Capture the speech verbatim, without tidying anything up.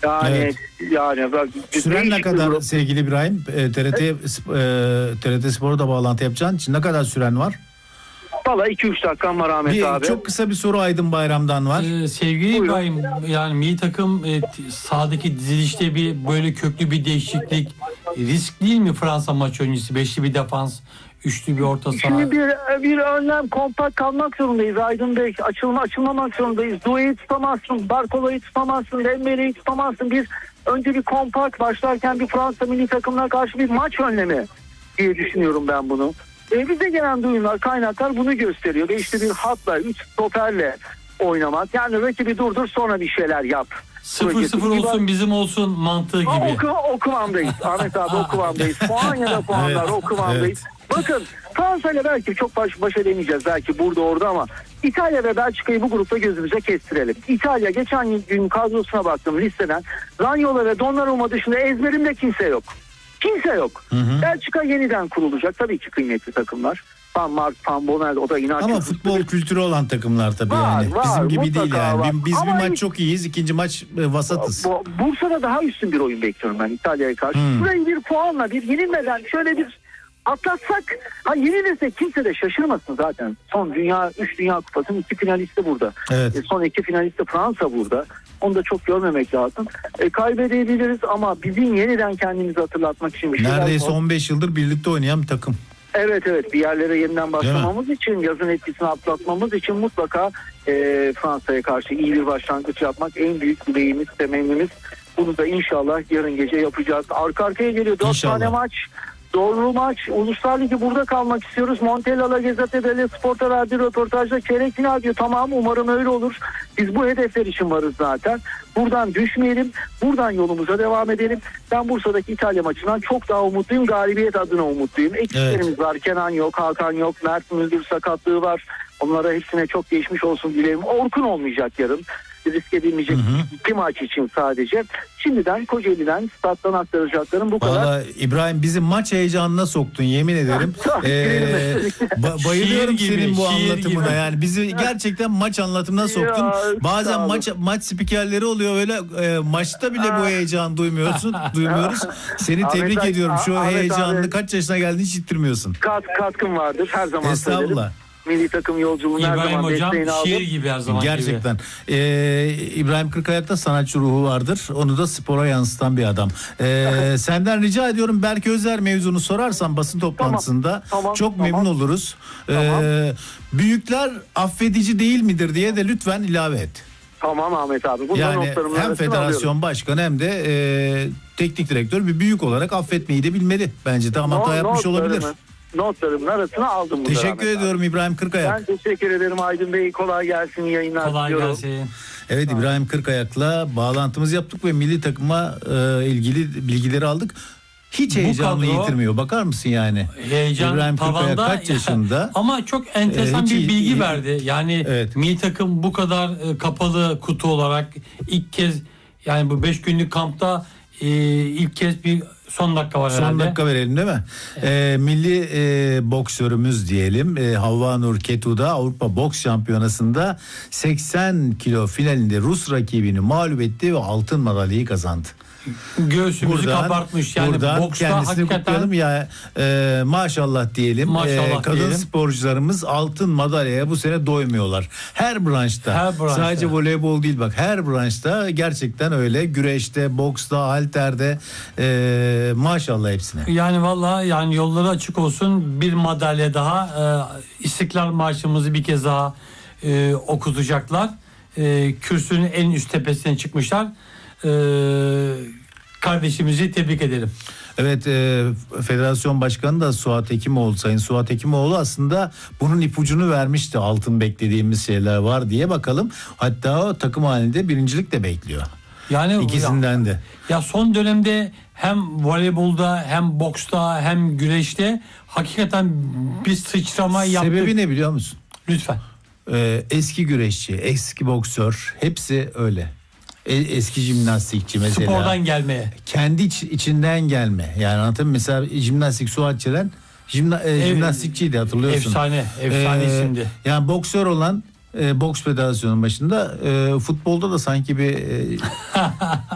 Yani Evet. yani bak, Süren ne değişik kadar bir- sevgili İbrahim? E, T R T e, T R T Spor'a da bağlantı yapacağın için ne kadar süren var? Valla iki üç dakikam var Ahmet Bir, abi. çok kısa bir soru Aydın Bayram'dan var. Ee, sevgili Buyurun. İbrahim, yani milli takım e, sahadaki dizilişte bir böyle köklü bir değişiklik risk değil mi Fransa maç öncesi? Beşli bir defans, üçlü bir orta saha. Şimdi bir, bir önlem kompakt kalmak zorundayız Aydın Bey. Açılma açılmamak zorundayız. Due'yi tutamazsın, Barkola'yı tutamazsın, Dembele'yi tutamazsın. Biz önce bir kompakt başlarken bir Fransa milli takımına karşı bir maç önlemi diye düşünüyorum ben bunu. E, bize gelen duyumlar, kaynaklar bunu gösteriyor. Ve işte bir hatla, üç stoperle oynamak. Yani rakibi durdur, sonra bir şeyler yap. Sıfır sıfır olsun bizim olsun mantığı Ha, gibi. oku, o kıvamdayız Ahmet abi, o kıvamdayız. Puan ya da puanlar, Evet, o kıvamdayız. Bakın Fransa ile belki çok baş, baş edemeyeceğiz belki burada orada ama İtalya ve Belçika'yı bu grupta gözümüze kestirelim. İtalya geçen gün kadrosuna baktım listeden. Zaniolo ve Donnarumma dışında ezberimde kimse yok. Kimse yok. Hı hı. Belçika yeniden kurulacak. Tabii ki kıymetli takımlar. Van Mark, Van Bommel, o da inanç. Ama futbol kültürü olan takımlar tabii Var, yani. var, Bizim gibi değil mutlaka yani. var. Biz Ama bir maç hiç- çok iyiyiz, ikinci maç e, vasatız. Bu- Bursa'da daha üstün bir oyun bekliyorum ben İtalya'ya karşı. Hmm. Burayı bir puanla, bir yenilmeden şöyle bir atlatsak, ha yenilirsek kimse de şaşırmasın zaten. Son dünya, üç dünya kupasının iki finalisti burada. Evet. E, son iki finalisti Fransa burada. Onu da çok görmemek lazım. E, kaybedebiliriz ama bizim yeniden kendimizi hatırlatmak için bir şeyler Neredeyse var. on beş yıldır birlikte oynayan bir takım. Evet evet, bir yerlere yeniden başlamamız için, yazın etkisini atlatmamız için mutlaka e, Fransa'ya karşı iyi bir başlangıç yapmak en büyük dileğimiz, temennimiz. Bunu da inşallah yarın gece yapacağız. Arka arkaya geliyor dört İnşallah. tane maç. Doğru maç. Uluslar Ligi burada kalmak istiyoruz. Montella La Gazzetta dello Sport'a verdiği röportajda çeyrek final diyor. Tamam, umarım öyle olur. Biz bu hedefler için varız zaten. Buradan düşmeyelim. Buradan yolumuza devam edelim. Ben Bursa'daki İtalya maçından çok daha umutluyum. Galibiyet adına umutluyum. Eksiklerimiz Evet. var. Kenan yok, Hakan yok, Mert Müldür sakatlığı var. Onlara hepsine çok geçmiş olsun dilerim. Orkun olmayacak yarın. Risk edilmeyecek Hı hı. iki maç için sadece. Şimdiden Kocaeli'den stat'tan aktaracaklarım bu kadar. Valla İbrahim bizi maç heyecanına soktun yemin ederim. Ee, ba- bayılıyorum Şiir gibi, senin bu şiir anlatımına gibi. yani bizi gerçekten maç anlatımına soktun. Ya, Bazen sağ olun. maç maç spikerleri oluyor öyle e, maçta bile bu heyecanı duymuyorsun, duymuyoruz. Seni Ahmet tebrik abi, ediyorum. Şu Ahmet heyecanını abi. kaç yaşına geldiğini hiç ittirmiyorsun. Kat, katkım vardır her zaman söylerim. Estağfurullah. Milli takım yolculuğunu her İbrahim zaman hocam desteğini aldım. şiir gibi her zaman gibi. Gerçekten. Ee, İbrahim Kırkayak'ta sanatçı ruhu vardır. Onu da spora yansıtan bir adam. Ee, senden rica ediyorum Berk Özler mevzunu sorarsan basın toplantısında tamam, çok tamam. memnun oluruz. Ee, Tamam. büyükler affedici değil midir diye de lütfen ilave et. Tamam Ahmet abi. Bundan Yani notlarımın hem arasına federasyon alıyorum. başkanı hem de e, teknik direktör bir büyük olarak affetmeyi de bilmeli. Bence de ama hata No- yapmış olabilir. notlarımın- Notlarımın arasına aldım bunu. Teşekkür Ahmet abi. ediyorum İbrahim Kırkayak. Ben teşekkür ederim Aydın Bey. Kolay gelsin, iyi yayınlar Kolay diliyorum. gelsin. Evet, İbrahim Kırkayak'la bağlantımızı yaptık ve milli takıma e, ilgili bilgileri aldık. Hiç Bu heyecanını kadro- yitirmiyor. Bakar mısın yani? Heyecan İbrahim Kırkayak tavanda kaç yaşında? ama çok enteresan Ee, hiç bir iyi- bilgi iyi- verdi. Yani Evet. milli takım bu kadar e, kapalı kutu olarak ilk kez, yani bu beş günlük kampta e, ilk kez bir son dakika var Son herhalde. dakika verelim değil mi? Ee, milli e, boksörümüz diyelim e, Havva Nur Ketu'da Avrupa Boks Şampiyonası'nda seksen kilo finalinde Rus rakibini mağlup etti ve altın madalyayı kazandı. Göğsümüzü kabartmış. Yani buradan boksta kendisini hakikaten kutlayalım ya e, maşallah diyelim. Maşallah E, kadın diyelim. sporcularımız altın madalyaya bu sene doymuyorlar. Her branşta. Her branşta. Sadece voleybol değil bak her branşta gerçekten öyle. Güreşte, boksta, halterde e, maşallah hepsine. yani vallahi yani yolları açık olsun, bir madalya daha, e, İstiklal Marşımızı bir kez daha e, okutacaklar. E, kürsünün en üst tepesine çıkmışlar. E, kardeşimizi tebrik edelim. Evet, e, federasyon başkanı da Suat Hekimoğlu, Sayın Suat Hekimoğlu aslında bunun ipucunu vermişti. Altın beklediğimiz şeyler var diye, bakalım. Hatta o takım halinde birincilik de bekliyor. Yani İkisinden de. Ya son dönemde hem voleybolda hem boksta hem güreşte hakikaten bir sıçrama yaptık. Sebebi ne biliyor musun? Lütfen. Ee, eski güreşçi, eski boksör hepsi öyle. E- eski jimnastikçi mesela. Spordan gelmeye. Kendi iç- içinden gelme. Yani anlatayım, mesela jimnastik Suat Çelen jimna, e, jimnastikçiydi, hatırlıyorsun. Efsane, efsane Ee, isimdi. Yani boksör olan e, boks federasyonunun başında e, futbolda da sanki bir e,